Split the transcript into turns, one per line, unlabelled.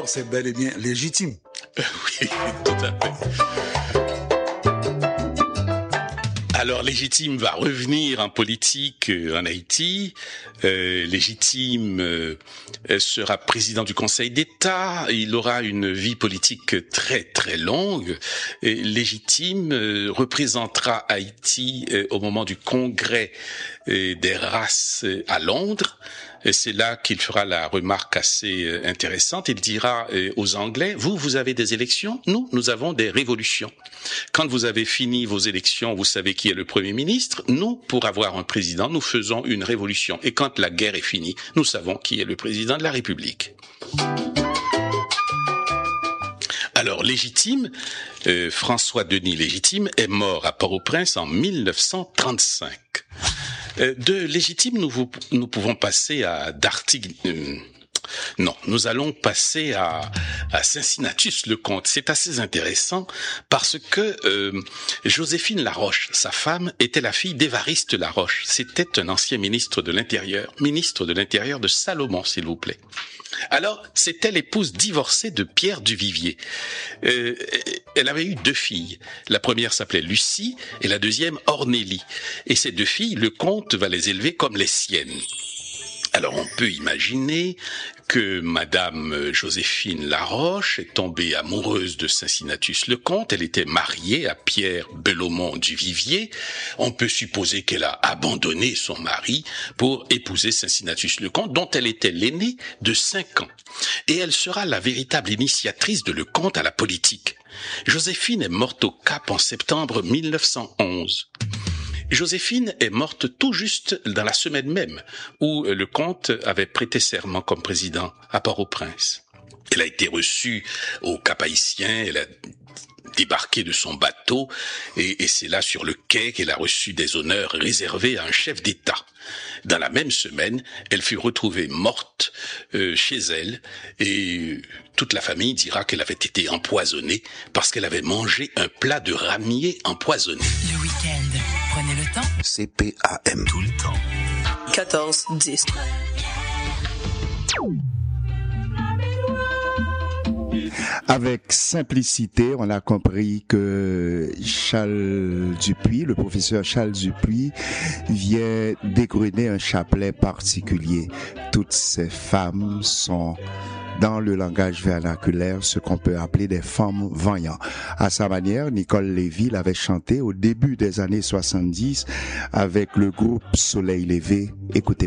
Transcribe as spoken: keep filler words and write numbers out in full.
alors c'est bel et bien légitime.
Oui, tout à fait. Alors, Légitime va revenir en politique euh, en Haïti. Euh, Légitime euh, sera président du Conseil d'État. Il aura une vie politique très très longue. Et Légitime euh, représentera Haïti euh, au moment du congrès euh, des races euh, à Londres. Et c'est là qu'il fera la remarque assez euh, intéressante. Il dira euh, aux Anglais, vous, vous avez des élections, nous, nous avons des révolutions. Quand vous avez fini vos élections, vous savez qui est le Premier ministre. Nous, pour avoir un président, nous faisons une révolution. Et quand la guerre est finie, nous savons qui est le président de la République. Alors, Légitime, euh, François-Denis Légitime, est mort à Port-au-Prince en mille neuf cent trente-cinq. Euh, de Légitime, nous, vous, nous pouvons passer à Dartig... Euh, non, nous allons passer à, à Cincinnatus le comte. C'est assez intéressant parce que euh, Joséphine Laroche, sa femme, était la fille d'Évariste Laroche. C'était un ancien ministre de l'Intérieur, ministre de l'Intérieur de Salomon, s'il vous plaît. Alors, c'était l'épouse divorcée de Pierre Duvivier. Euh, elle avait eu deux filles. La première s'appelait Lucie et la deuxième Ornélie. Et ces deux filles, le comte va les élever comme les siennes. Alors, on peut imaginer que Madame Joséphine Laroche est tombée amoureuse de Cincinnatus le comte. Elle était mariée à Pierre Belomont Duvivier. On peut supposer qu'elle a abandonné son mari pour épouser Cincinnatus le comte, dont elle était l'aînée de cinq ans. Et elle sera la véritable initiatrice de Lecomte à la politique. Joséphine est morte au Cap en septembre mille neuf cent onze. Joséphine est morte tout juste dans la semaine même où le comte avait prêté serment comme président à Port-au-Prince. Elle a été reçue au Cap-Haïtien, elle a débarqué de son bateau et, et c'est là sur le quai qu'elle a reçu des honneurs réservés à un chef d'État. Dans la même semaine, elle fut retrouvée morte euh, chez elle et toute la famille dira qu'elle avait été empoisonnée parce qu'elle avait mangé un plat de ramier empoisonné.
Le week-end, prenez le temps.
C P A M.
Tout le temps.
quatorze dix.
Avec simplicité, on a compris que Charles Dupuis, le professeur Charles Dupuis, vient découronner un chapelet particulier. Toutes ces femmes sont, dans le langage vernaculaire, ce qu'on peut appeler des femmes vaillantes. À sa manière, Nicole Lévy l'avait chanté au début des années soixante-dix avec le groupe Soleil Levé. Écoutez.